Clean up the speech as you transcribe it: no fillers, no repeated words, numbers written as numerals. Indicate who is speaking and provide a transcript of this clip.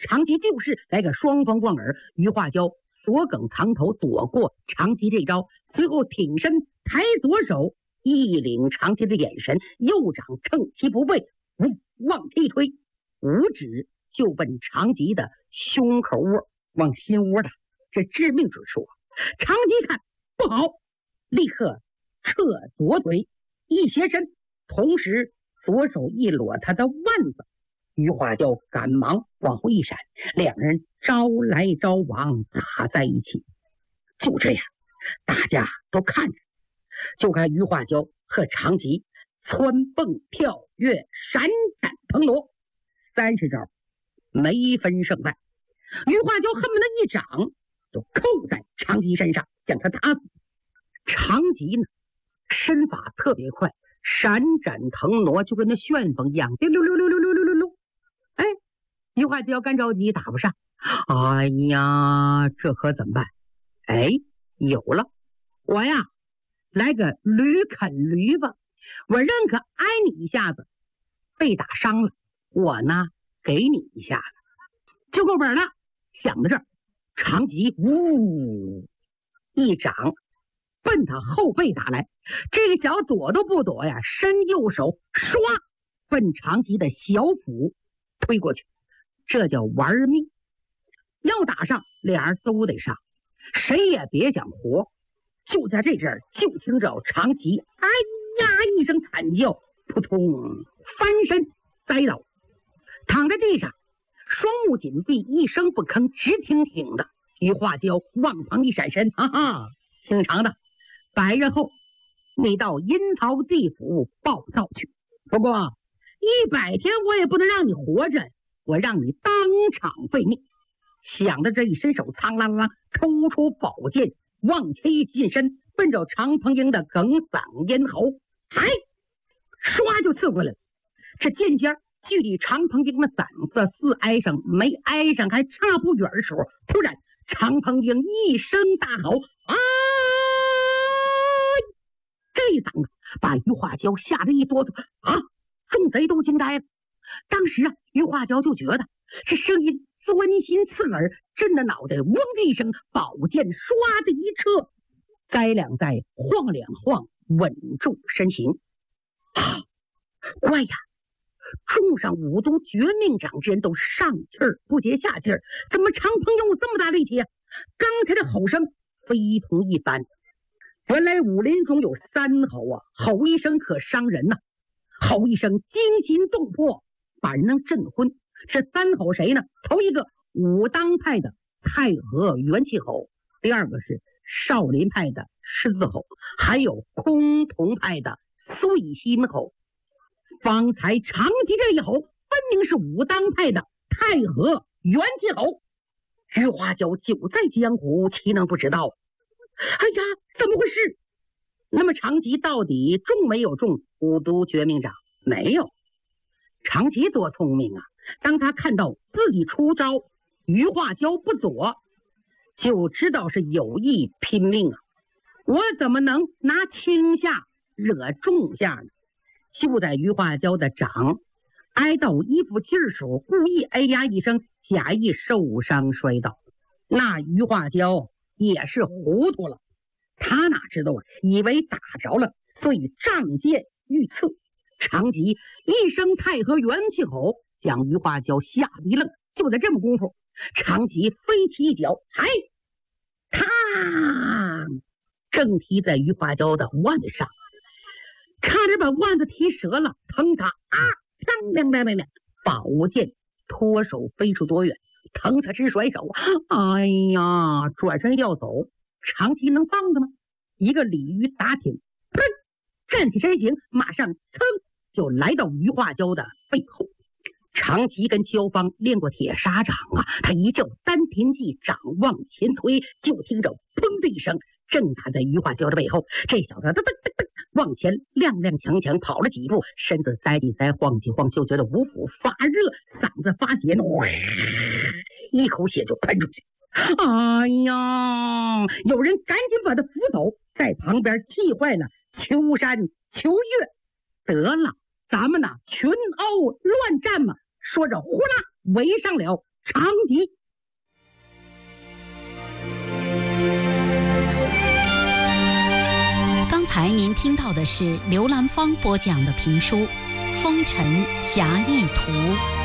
Speaker 1: 长吉就是来个双方贯耳。于化娇锁梗藏头躲过长吉这招，随后挺身抬左手一领长吉的眼神，右掌趁其不备，往前一推，五指就奔长吉的胸口窝，往心窝的这致命之处。长吉看不好，立刻撤左腿一斜身，同时左手一裸他的腕子。于化娇赶忙往后一闪，两人招来招往打在一起。就这样大家都看着，就看于化娇和长吉蹿蹦跳跃闪闪腾挪30招，没分胜败。于化娇恨不得一掌就扣在长吉身上，将他打死。长吉呢，身法特别快，闪展腾挪，就跟那旋风一样，溜溜溜溜溜溜溜溜。哎，于化娇干着急打不上，哎呀，这可怎么办？哎，有了，我呀来个驴啃驴吧，我认可挨你一下子，被打伤了，我呢给你一下子，就够本了。想到这儿，长吉呜一掌奔他后背打来，这个小躲都不躲呀，伸右手唰奔长吉的小腹推过去，这叫玩命。要打上，俩人都得上，谁也别想活。就在这阵儿，就听着长吉哎呀一声惨叫，扑通翻身栽倒，躺在地上，双目紧闭，一声不吭，直挺挺的。于化娇往旁一闪身，哈哈，姓长的，100日后你到阴曹地府报道去。不过100天我也不能让你活着，我让你当场废命。想到这一伸手，苍啷啷抽出宝剑，往前一近身，奔着长鹏英的哽嗓咽喉，哎，唰就刺过来了。这剑尖距离长鹏英的嗓子似挨上没挨上还差不远的时候，突然长鹏英一声大吼，啊！这嗓子把于化娇吓得一哆嗦啊！众贼都惊呆了。当时啊，于化娇就觉得这声音钻心刺耳，震得脑袋嗡的一声，宝剑唰的一撤，栽两栽，晃两晃，稳住身形。啊，乖呀！众上5都绝命掌之人都上气儿不接下气儿，怎么长鹏有这么大力气啊？刚才的吼声非同一般。原来武林中有3吼啊，吼一声可伤人呐，吼一声惊心动魄，把人能震昏。这3吼谁呢？头一个武当派的太和元气吼，第二个是少林派的狮子吼，还有崆峒派的碎心吼。方才长吉这一吼分明是武当派的太和元气吼。于化娇久在江湖，岂能不知道？哎呀，怎么回事？那么长吉到底中没有中5都绝命掌？没有。长吉多聪明啊，当他看到自己出招，于化娇不躲，就知道是有意拼命啊。我怎么能拿轻下惹重下呢？就在于化娇的掌挨到衣服襟儿时，故意哎呀一声，假意受伤摔倒。那于化娇也是糊涂了，他哪知道啊，以为打着了，所以仗剑欲刺。长吉一声太和元气吼，将于化娇吓得一愣。就在这么功夫，长吉飞起一脚，嗨，他正踢在于化娇的腕子上，差点把腕子踢折了，疼他啊！亮，宝剑脱手飞出多远，疼他直甩手。哎呀，转身要走，长吉能放的吗？一个鲤鱼打挺，砰，站起身形，马上噌就来到于化娇的背后。长吉跟焦芳练过铁砂掌啊，他一叫丹田计，掌往前推，就听着砰的一声，正打在于化娇的背后。这小子噔噔噔噔往前踉跄跑了几步，身子栽地栽，晃起晃，就觉得五腑发热，嗓子发咸，一口血就喷出去。哎呀，有人赶紧把他扶走，在旁边气坏了秋山秋月。得了，咱们群殴乱战嘛。说着呼啦围上了长吉。
Speaker 2: 刚才您听到的是刘兰芳播讲的评书《风尘侠义图》。